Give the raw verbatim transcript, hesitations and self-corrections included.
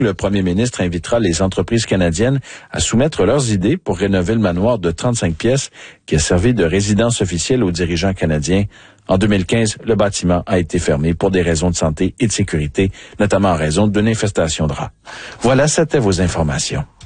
Le premier ministre invitera les entreprises canadiennes à soumettre leurs idées pour rénover le manoir de trente-cinq pièces qui a servi de résidence officielle aux dirigeants canadiens. En deux mille quinze, le bâtiment a été fermé pour des raisons de santé et de sécurité, notamment en raison d'une infestation de rats. Voilà, c'était vos informations.